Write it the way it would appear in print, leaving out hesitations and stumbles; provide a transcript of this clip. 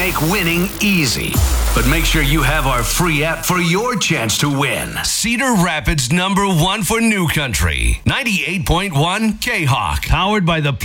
make winning easy. But make sure you have our free app for your chance to win. Cedar Rapids #1 for New Country. 98.1 K-Hawk. Powered by the